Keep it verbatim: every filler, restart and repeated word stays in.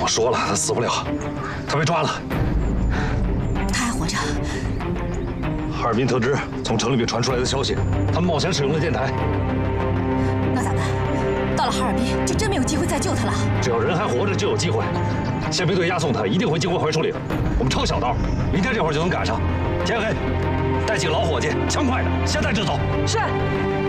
我说了，他死不了，他被抓了。 他还活着。 哈尔滨特支从城里面传出来的消息，他们冒险使用了电台。 那咋办？到了哈尔滨就真没有机会再救他了。 只要人还活着，就有机会。宪兵队押送他，一定会经过槐树岭。我们抄小道，明天这会儿就能赶上。天黑，带几个老伙计，枪快的，现在就走。 是。